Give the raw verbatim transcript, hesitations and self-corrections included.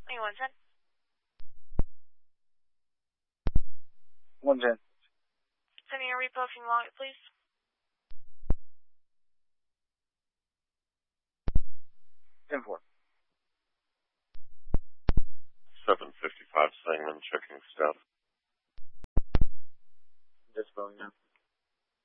Hey, one ten. one ten. Sending a repo if you want it, please. ten four. seven fifty-five Sangamon, checking status. Just going now.